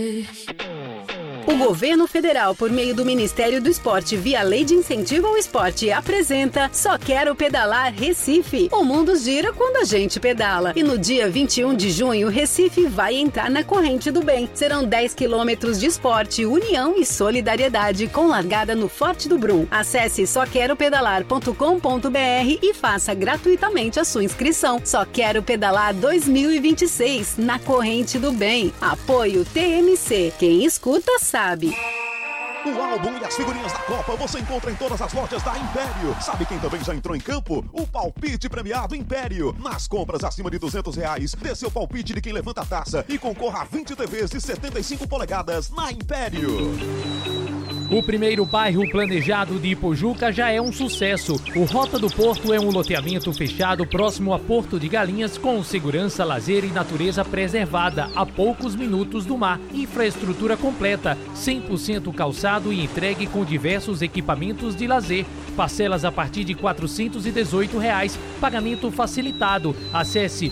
O governo federal, por meio do Ministério do Esporte, via Lei de Incentivo ao Esporte, apresenta Só Quero Pedalar Recife. O mundo gira quando a gente pedala. E no dia 21 de junho, Recife vai entrar na corrente do bem. Serão 10 quilômetros de esporte, união e solidariedade, com largada no Forte do Brum. Acesse soqueropedalar.com.br e faça gratuitamente a sua inscrição. Só Quero Pedalar 2026, na corrente do bem. Apoio TMC. Quem escuta sabe. O álbum e as figurinhas da Copa você encontra em todas as lojas da Império. Sabe quem também já entrou em campo? O palpite premiado Império. Nas compras acima de R$200, dê seu palpite de quem levanta a taça e concorra a 20 TVs de 75 polegadas na Império. O primeiro bairro planejado de Ipojuca já é um sucesso. O Rota do Porto é um loteamento fechado próximo a Porto de Galinhas, com segurança, lazer e natureza preservada, a poucos minutos do mar. Infraestrutura completa, 100% calçado e entregue com diversos equipamentos de lazer. Parcelas a partir de R$ 418, pagamento facilitado. Acesse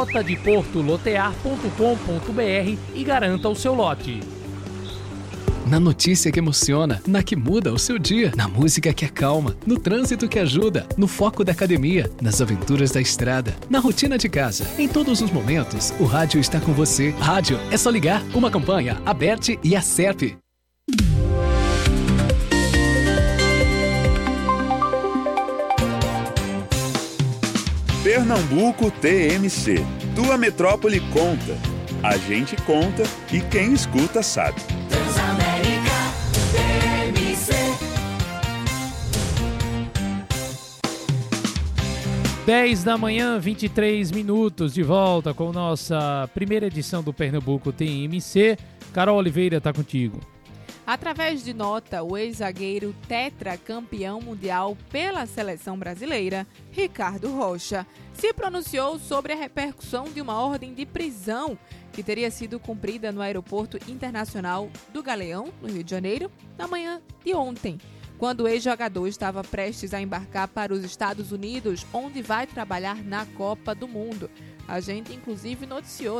rotadeportolotear.com.br e garanta o seu lote. Na notícia que emociona, na que muda o seu dia, na música que acalma, no trânsito que ajuda, no foco da academia, nas aventuras da estrada, na rotina de casa. Em todos os momentos, o rádio está com você. Rádio é só ligar. Uma campanha, a BERT e a SERP. Pernambuco TMC. Tua metrópole conta. A gente conta e quem escuta sabe. Transamérica TMC. 10 da manhã, 23 minutos, de volta com nossa primeira edição do Pernambuco TMC. Carol Oliveira está contigo. Através de nota, o ex-zagueiro tetracampeão mundial pela seleção brasileira, Ricardo Rocha, se pronunciou sobre a repercussão de uma ordem de prisão que teria sido cumprida no Aeroporto Internacional do Galeão, no Rio de Janeiro, na manhã de ontem, quando o ex-jogador estava prestes a embarcar para os Estados Unidos, onde vai trabalhar na Copa do Mundo. A gente, inclusive, noticiou,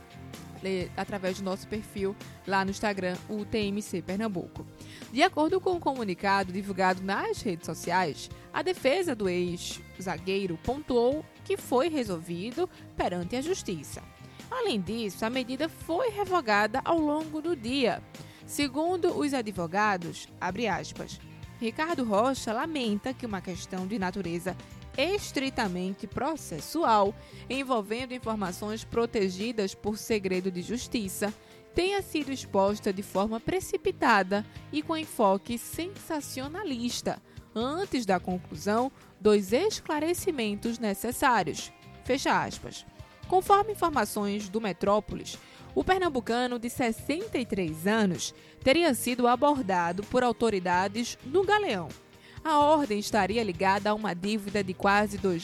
através do nosso perfil lá no Instagram, o TMC Pernambuco. De acordo com o comunicado divulgado nas redes sociais, a defesa do ex-zagueiro pontuou que foi resolvido perante a Justiça. Além disso, a medida foi revogada ao longo do dia. Segundo os advogados, abre aspas, Ricardo Rocha lamenta que uma questão de natureza estritamente processual, envolvendo informações protegidas por segredo de justiça, tenha sido exposta de forma precipitada e com enfoque sensacionalista, antes da conclusão dos esclarecimentos necessários. Fecha aspas. Conforme informações do Metrópolis, o pernambucano de 63 anos teria sido abordado por autoridades no Galeão. A ordem estaria ligada a uma dívida de quase R$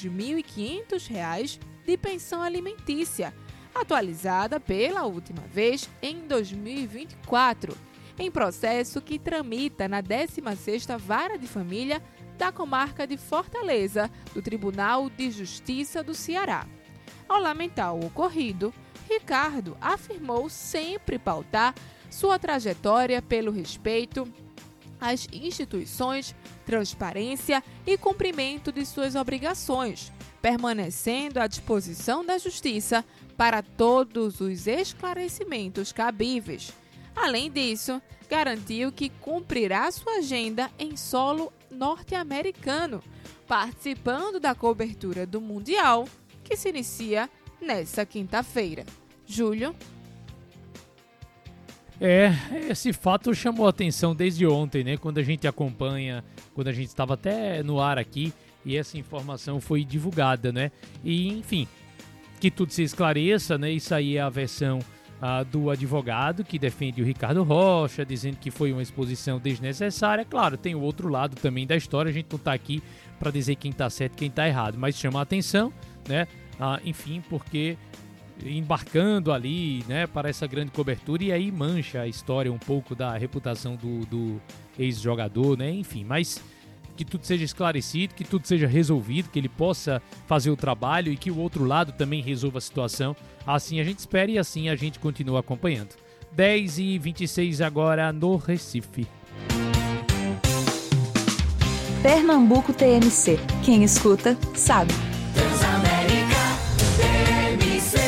2.500 de pensão alimentícia, atualizada pela última vez em 2024, em processo que tramita na 16ª Vara de Família da comarca de Fortaleza, do Tribunal de Justiça do Ceará. Ao lamentar o ocorrido, Ricardo afirmou sempre pautar sua trajetória pelo respeito às instituições, transparência e cumprimento de suas obrigações, permanecendo à disposição da Justiça para todos os esclarecimentos cabíveis. Além disso, garantiu que cumprirá sua agenda em solo norte-americano, participando da cobertura do Mundial, que se inicia nesta quinta-feira. Júlio? Esse fato chamou a atenção desde ontem, né? Quando a gente acompanha, quando a gente estava até no ar aqui e essa informação foi divulgada, né? E, enfim, que tudo se esclareça, né? Isso aí é a versão do advogado que defende o Ricardo Rocha, dizendo que foi uma exposição desnecessária. Claro, tem o outro lado também da história, a gente não está aqui para dizer quem está certo e quem está errado, mas chama a atenção, né? Enfim, porque embarcando ali, né, para essa grande cobertura, e aí mancha a história um pouco da reputação do ex-jogador, né, enfim, mas que tudo seja esclarecido, que tudo seja resolvido, que ele possa fazer o trabalho e que o outro lado também resolva a situação. Assim a gente espera e assim a gente continua acompanhando. 10h26 agora no Recife. Pernambuco TMC. Quem escuta, sabe. Transamérica TMC.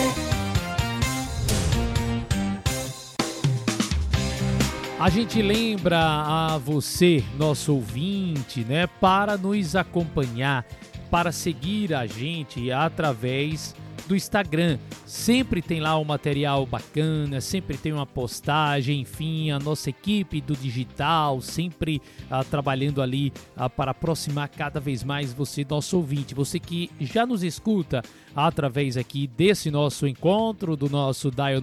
A gente lembra a você, nosso ouvinte, né, para nos acompanhar, para seguir a gente através do Instagram. Sempre tem lá um material bacana, sempre tem uma postagem, enfim, a nossa equipe do digital sempre trabalhando ali para aproximar cada vez mais você, nosso ouvinte, você que já nos escuta através aqui desse nosso encontro, do nosso Dial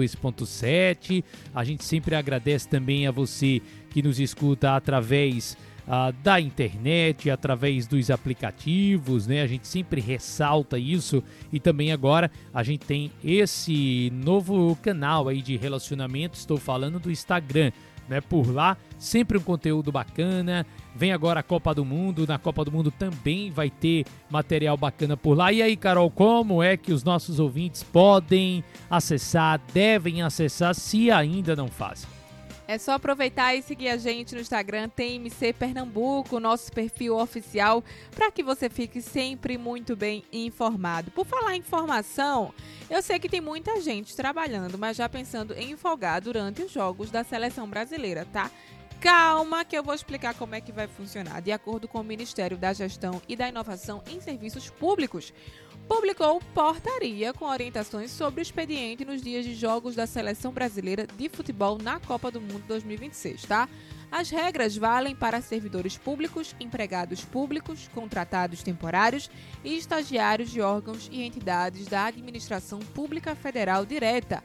92.7. A gente sempre agradece também a você que nos escuta através da internet, através dos aplicativos, né? A gente sempre ressalta isso, e também agora a gente tem esse novo canal aí de relacionamento, estou falando do Instagram, né? Por lá, sempre um conteúdo bacana. Vem agora a Copa do Mundo, na Copa do Mundo também vai ter material bacana por lá. E aí, Carol, como é que os nossos ouvintes podem acessar, devem acessar, se ainda não fazem? É só aproveitar e seguir a gente no Instagram, TMC Pernambuco, nosso perfil oficial, para que você fique sempre muito bem informado. Por falar em informação, eu sei que tem muita gente trabalhando, mas já pensando em folgar durante os jogos da Seleção Brasileira, tá? Calma que eu vou explicar como é que vai funcionar. De acordo com o Ministério da Gestão e da Inovação em Serviços Públicos, publicou portaria com orientações sobre o expediente nos dias de jogos da Seleção Brasileira de Futebol na Copa do Mundo 2026, tá? As regras valem para servidores públicos, empregados públicos, contratados temporários e estagiários de órgãos e entidades da Administração Pública Federal Direta,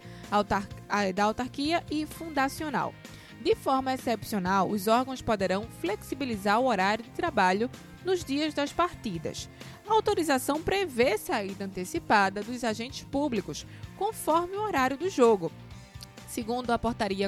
da autarquia e fundacional. De forma excepcional, os órgãos poderão flexibilizar o horário de trabalho nos dias das partidas. A autorização prevê saída antecipada dos agentes públicos, conforme o horário do jogo. Segundo a portaria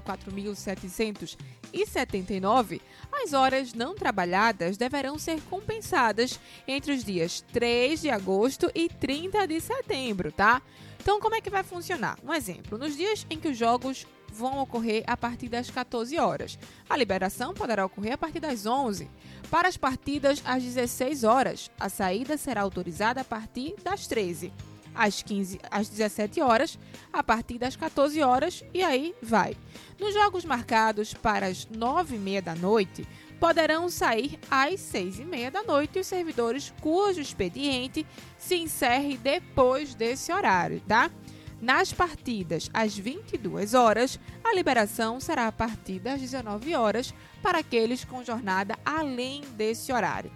4.779, as horas não trabalhadas deverão ser compensadas entre os dias 3 de agosto e 30 de setembro, tá? Então, como é que vai funcionar? Um exemplo, nos dias em que os jogos vão ocorrer a partir das 14 horas. A liberação poderá ocorrer a partir das 11. Para as partidas, às 16 horas. A saída será autorizada a partir das 13. Às 15, às 17 horas, a partir das 14 horas, e aí vai. Nos jogos marcados para as 9h30 da noite, poderão sair às 6h30 da noite os servidores cujo expediente se encerre depois desse horário, tá? Nas partidas às 22 horas, a liberação será a partir das 19 horas para aqueles com jornada além desse horário.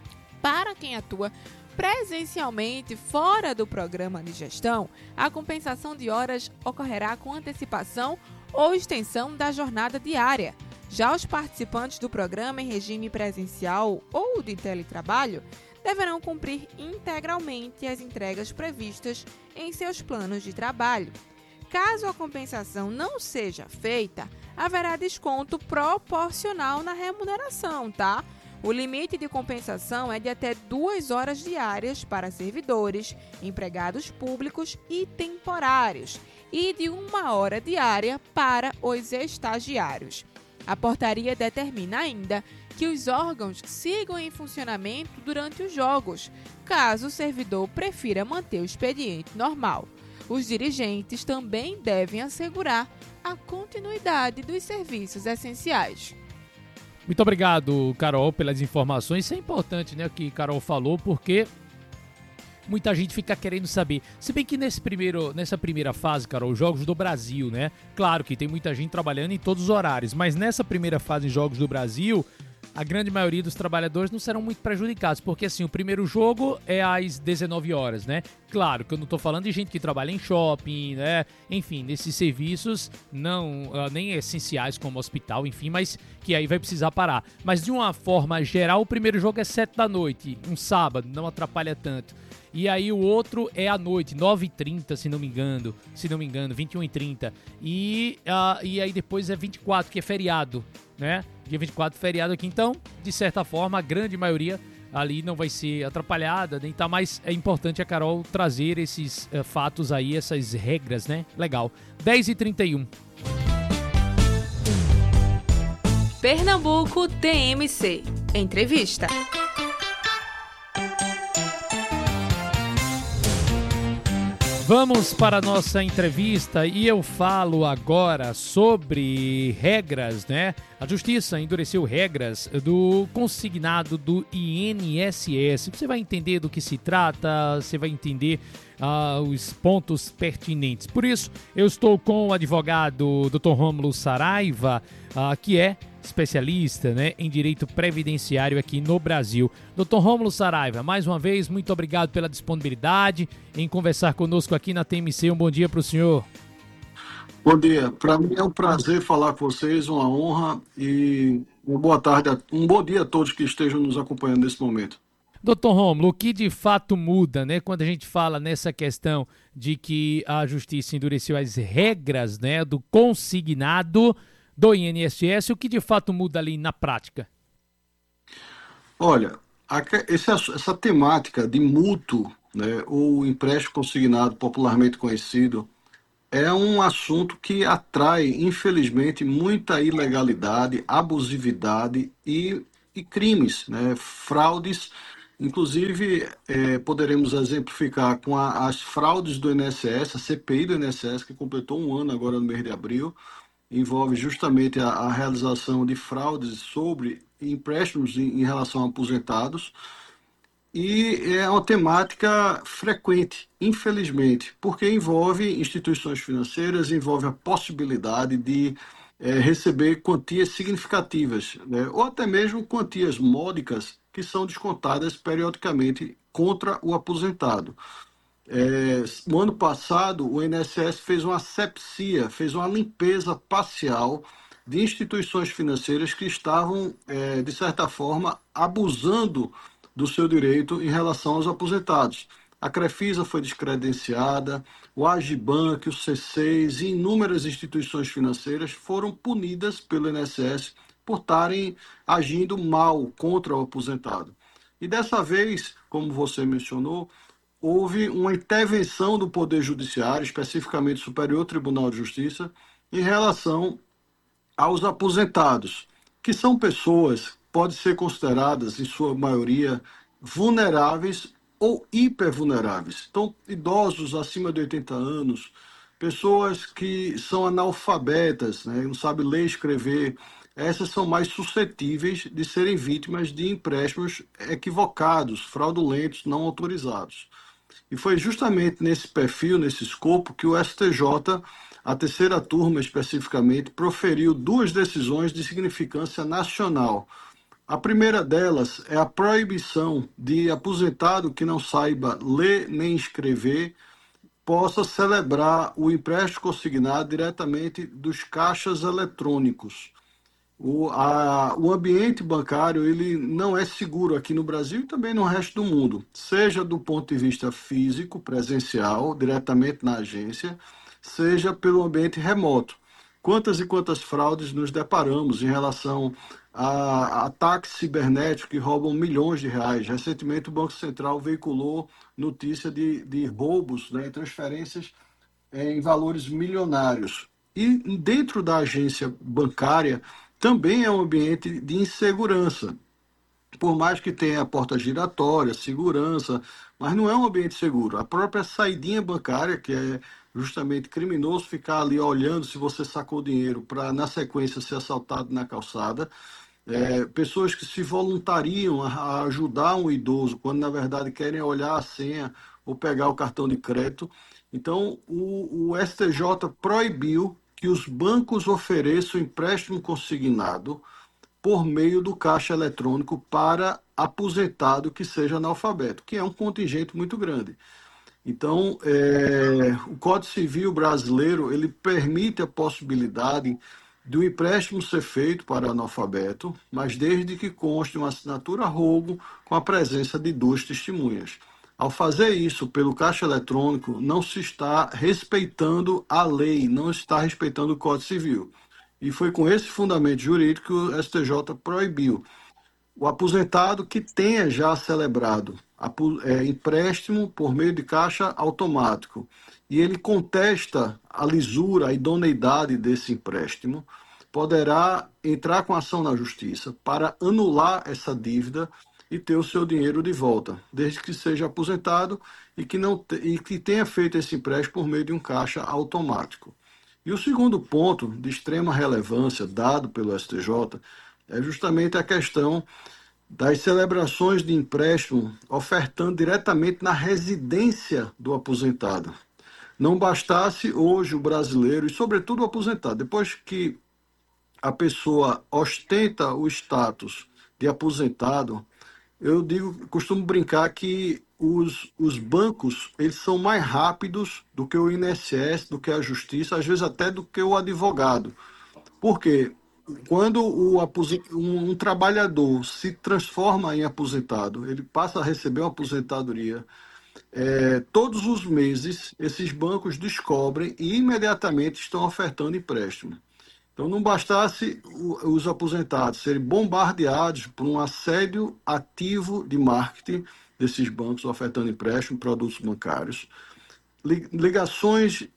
Para quem atua presencialmente fora do programa de gestão, a compensação de horas ocorrerá com antecipação ou extensão da jornada diária. Já os participantes do programa em regime presencial ou de teletrabalho deverão cumprir integralmente as entregas previstas em seus planos de trabalho. Caso a compensação não seja feita, haverá desconto proporcional na remuneração, tá? O limite de compensação é de até 2 horas diárias para servidores, empregados públicos e temporários, e de 1 hora diária para os estagiários. A portaria determina ainda que os órgãos sigam em funcionamento durante os jogos, caso o servidor prefira manter o expediente normal. Os dirigentes também devem assegurar a continuidade dos serviços essenciais. Muito obrigado, Carol, pelas informações. Isso é importante, né, o que Carol falou, porque muita gente fica querendo saber. Se bem que nessa primeira fase, Carol, Jogos do Brasil, né? Claro que tem muita gente trabalhando em todos os horários, mas nessa primeira fase, Jogos do Brasil, a grande maioria dos trabalhadores não serão muito prejudicados, porque assim, o primeiro jogo é às 19 horas, né? Claro que eu não tô falando de gente que trabalha em shopping, né? Enfim, nesses serviços não nem essenciais como hospital, enfim, mas que aí vai precisar parar. Mas de uma forma geral, o primeiro jogo é 7 da noite, um sábado, não atrapalha tanto. E aí o outro é à noite, 9h30, se não me engano, 21h30. E aí depois é 24, que é feriado, né? Dia 24, feriado aqui. Então, de certa forma, a grande maioria ali não vai ser atrapalhada, nem tá, mas é importante a Carol trazer esses fatos aí, essas regras, né? Legal. 10h31. Pernambuco TMC. Entrevista. Vamos para a nossa entrevista e eu falo agora sobre regras, né? A Justiça endureceu regras do consignado do INSS. Você vai entender do que se trata, você vai entender os pontos pertinentes. Por isso, eu estou com o advogado Dr. Rômulo Saraiva, que é especialista, né, em direito previdenciário aqui no Brasil. Dr. Rômulo Saraiva, mais uma vez, muito obrigado pela disponibilidade em conversar conosco aqui na TMC. Um bom dia para o senhor. Bom dia. Para mim é um prazer falar com vocês, uma honra e uma boa tarde, um bom dia a todos que estejam nos acompanhando nesse momento. Doutor Rômulo, o que de fato muda, né, quando a gente fala nessa questão de que a Justiça endureceu as regras, né, do consignado do INSS, o que de fato muda ali na prática? Olha, essa temática de mútuo, né, ou empréstimo consignado, popularmente conhecido, é um assunto que atrai, infelizmente, muita ilegalidade, abusividade e crimes, né, fraudes. Inclusive, poderemos exemplificar com as fraudes do INSS, a CPI do INSS, que completou um ano agora no mês de abril, envolve justamente a realização de fraudes sobre empréstimos em relação a aposentados, e é uma temática frequente, infelizmente, porque envolve instituições financeiras, envolve a possibilidade de receber quantias significativas, né, ou até mesmo quantias módicas que são descontadas periodicamente contra o aposentado. No ano passado, o INSS fez uma asepsia, fez uma limpeza parcial de instituições financeiras que estavam, de certa forma, abusando do seu direito em relação aos aposentados. A Crefisa foi descredenciada, o Agibank, o C6 e inúmeras instituições financeiras foram punidas pelo INSS por estarem agindo mal contra o aposentado. E dessa vez, como você mencionou, houve uma intervenção do Poder Judiciário, especificamente do Superior Tribunal de Justiça, em relação aos aposentados, que são pessoas, podem ser consideradas, em sua maioria, vulneráveis ou hipervulneráveis. Então, idosos acima de 80 anos, pessoas que são analfabetas, né, não sabem ler e escrever, essas são mais suscetíveis de serem vítimas de empréstimos equivocados, fraudulentos, não autorizados. E foi justamente nesse perfil, nesse escopo, que o STJ, a terceira turma especificamente, proferiu duas decisões de significância nacional. A primeira delas é a proibição de aposentado que não saiba ler nem escrever possa celebrar o empréstimo consignado diretamente dos caixas eletrônicos. O ambiente bancário ele não é seguro aqui no Brasil e também no resto do mundo, seja do ponto de vista físico, presencial, diretamente na agência, seja pelo ambiente remoto. Quantas e quantas fraudes nos deparamos em relação a ataques cibernéticos que roubam milhões de reais. Recentemente o Banco Central veiculou notícia de roubos, né, transferências em valores milionários. E dentro da agência bancária, também é um ambiente de insegurança. Por mais que tenha a porta giratória, segurança, mas não é um ambiente seguro. A própria saidinha bancária, que é justamente criminoso ficar ali olhando se você sacou dinheiro para, na sequência, ser assaltado na calçada. Pessoas que se voluntariam a ajudar um idoso, quando na verdade querem olhar a senha ou pegar o cartão de crédito. Então, o STJ proibiu que os bancos ofereçam empréstimo consignado por meio do caixa eletrônico para aposentado que seja analfabeto, que é um contingente muito grande. Então, o Código Civil brasileiro ele permite a possibilidade do empréstimo ser feito para analfabeto, mas desde que conste uma assinatura rogo com a presença de duas testemunhas. Ao fazer isso pelo caixa eletrônico, não se está respeitando a lei, não está respeitando o Código Civil. E foi com esse fundamento jurídico que o STJ proibiu. O aposentado que tenha já celebrado empréstimo por meio de caixa automático e ele contesta a lisura, a idoneidade desse empréstimo, poderá entrar com ação na justiça para anular essa dívida e ter o seu dinheiro de volta, desde que seja aposentado e que tenha feito esse empréstimo por meio de um caixa automático. E o segundo ponto de extrema relevância dado pelo STJ é justamente a questão das celebrações de empréstimo ofertando diretamente na residência do aposentado. Não bastasse hoje o brasileiro, e sobretudo o aposentado, depois que a pessoa ostenta o status de aposentado, costumo brincar que os bancos eles são mais rápidos do que o INSS, do que a justiça, às vezes até do que o advogado. Por quê? Quando um trabalhador se transforma em aposentado, ele passa a receber uma aposentadoria, todos os meses esses bancos descobrem e imediatamente estão ofertando empréstimo. Então não bastasse os aposentados serem bombardeados por um assédio ativo de marketing desses bancos ofertando empréstimo, produtos bancários, ligações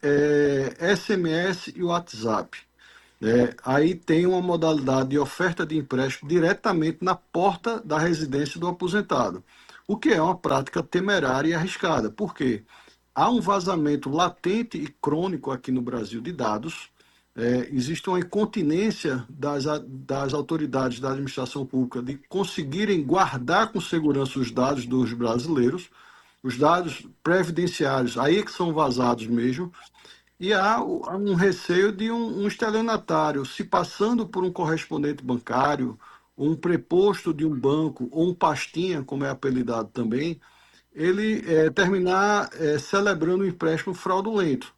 SMS e WhatsApp. Aí tem uma modalidade de oferta de empréstimo diretamente na porta da residência do aposentado, o que é uma prática temerária e arriscada. Por quê? Há um vazamento latente e crônico aqui no Brasil de dados, existe uma incontinência das autoridades da administração pública de conseguirem guardar com segurança os dados dos brasileiros, os dados previdenciários, aí é que são vazados mesmo, e há um receio de um estelionatário se passando por um correspondente bancário, um preposto de um banco, ou um pastinha, como é apelidado também, ele terminar celebrando um empréstimo fraudulento.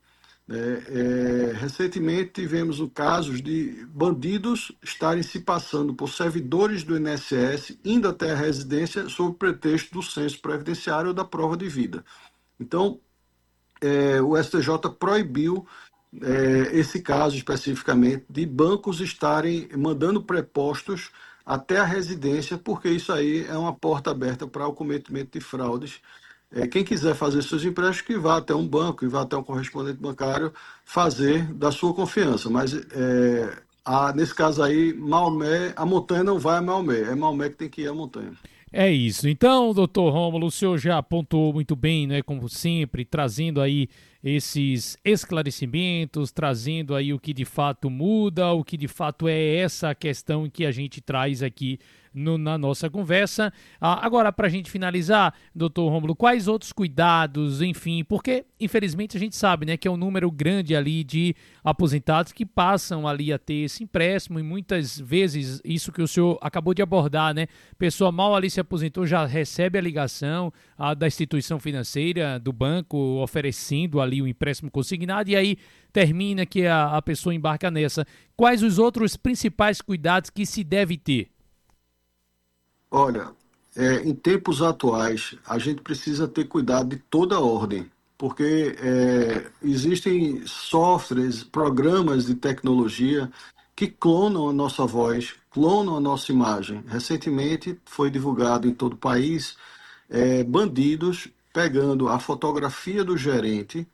Recentemente tivemos casos de bandidos estarem se passando por servidores do INSS, indo até a residência sob pretexto do censo previdenciário ou da prova de vida. Então, o STJ proibiu esse caso especificamente de bancos estarem mandando prepostos até a residência, porque isso aí é uma porta aberta para o cometimento de fraudes. Quem quiser fazer seus empréstimos, que vá até um banco, que vá até um correspondente bancário, fazer da sua confiança. Mas, nesse caso aí, Maomé, a montanha não vai a Maomé, é Maomé que tem que ir à montanha. É isso. Então, doutor Rômulo, o senhor já apontou muito bem, né, como sempre, trazendo aí esses esclarecimentos, trazendo aí o que de fato muda, o que de fato é essa questão que a gente traz aqui na nossa conversa. Agora, para a gente finalizar, doutor Rômulo, quais outros cuidados, enfim, porque infelizmente a gente sabe, né, que é um número grande ali de aposentados que passam ali a ter esse empréstimo e muitas vezes, isso que o senhor acabou de abordar, né, pessoa mal ali se aposentou, já recebe a ligação da instituição financeira, do banco, oferecendo ali o empréstimo consignado e aí termina que a pessoa embarca nessa. Quais os outros principais cuidados que se deve ter? Olha, em tempos atuais, a gente precisa ter cuidado de toda a ordem, porque existem softwares, programas de tecnologia que clonam a nossa voz, clonam a nossa imagem. Recentemente foi divulgado em todo o país bandidos pegando a fotografia do gerente,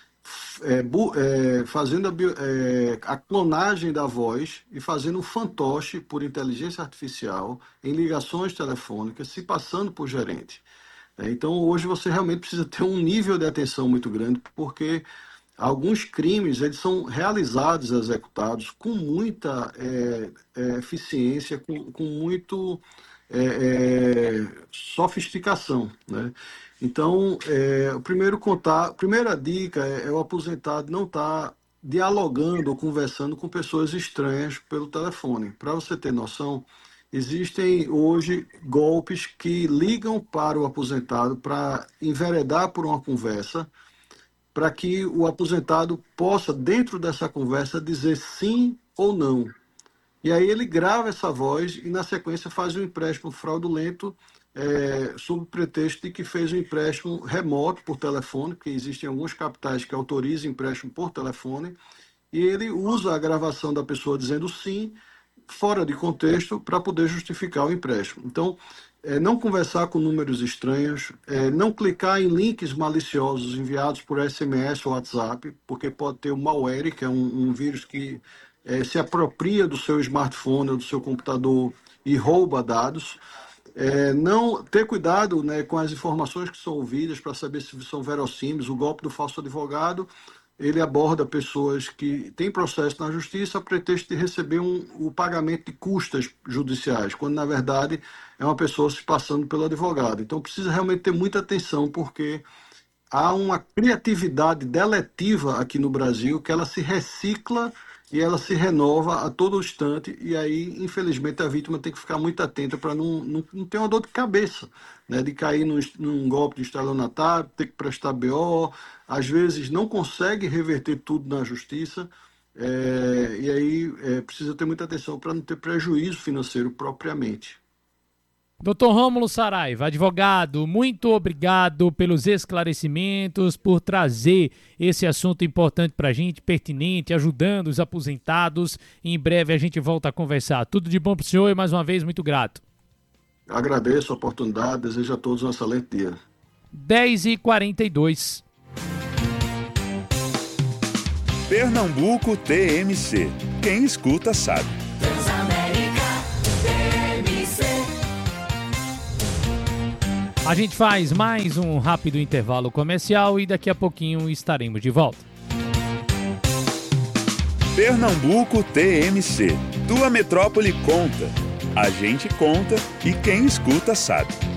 fazendo a clonagem da voz e fazendo um fantoche por inteligência artificial em ligações telefônicas, se passando por gerente. Então, hoje você realmente precisa ter um nível de atenção muito grande, porque alguns crimes eles são realizados, executados com muita eficiência, com muito sofisticação, né? Então, a primeira dica é o aposentado não estar dialogando ou conversando com pessoas estranhas pelo telefone. Para você ter noção, existem hoje golpes que ligam para o aposentado para enveredar por uma conversa, para que o aposentado possa, dentro dessa conversa, dizer sim ou não. E aí ele grava essa voz e, na sequência, faz um empréstimo fraudulento sob o pretexto de que fez um empréstimo remoto por telefone, porque existem alguns capitais que autorizam empréstimo por telefone, e ele usa a gravação da pessoa dizendo sim, fora de contexto, para poder justificar o empréstimo. Então, não conversar com números estranhos, não clicar em links maliciosos enviados por SMS ou WhatsApp, porque pode ter o malware, que é um vírus que se apropria do seu smartphone ou do seu computador e rouba dados. Não ter cuidado, né, com as informações que são ouvidas para saber se são verossímeis. O golpe do falso advogado, ele aborda pessoas que têm processo na justiça a pretexto de receber o pagamento de custas judiciais, quando na verdade é uma pessoa se passando pelo advogado. Então precisa realmente ter muita atenção, porque há uma criatividade deletiva aqui no Brasil que ela se recicla e ela se renova a todo instante, e aí, infelizmente, a vítima tem que ficar muito atenta para não ter uma dor de cabeça, né, de cair num golpe de estelionatário, ter que prestar BO, às vezes não consegue reverter tudo na justiça, e aí precisa ter muita atenção para não ter prejuízo financeiro propriamente. Dr. Rômulo Saraiva, advogado, muito obrigado pelos esclarecimentos, por trazer esse assunto importante para a gente, pertinente, ajudando os aposentados. Em breve a gente volta a conversar. Tudo de bom para o senhor e mais uma vez muito grato. Agradeço a oportunidade, desejo a todos um excelente dia. 10h42. Pernambuco TMC. Quem escuta sabe. A gente faz mais um rápido intervalo comercial e daqui a pouquinho estaremos de volta. Pernambuco TMC. Tua metrópole conta. A gente conta e quem escuta sabe.